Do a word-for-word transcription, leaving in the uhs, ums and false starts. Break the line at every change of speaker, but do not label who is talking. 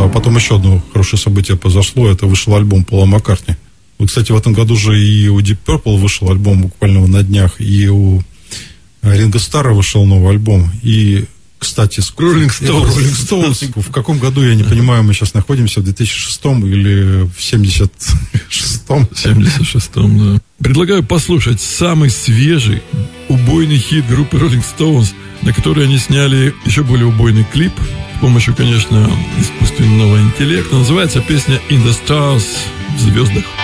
А потом еще одно хорошее событие произошло. Это вышел альбом Пола Маккартни. Вот, кстати, в этом году же и у Deep Purple вышел альбом буквально на днях, и у Ринго Старра вышел новый альбом. И, кстати,
Rolling Stones.
Rolling Stones. В каком году, я не понимаю, мы сейчас находимся, в две тысячи шестом или в семьдесят шестом?
семьдесят шестом, да. Предлагаю послушать самый свежий убойный хит группы Rolling Stones, на который они сняли еще более убойный клип с помощью, конечно, искусственного интеллекта. Называется песня «In the Stars», в звездах.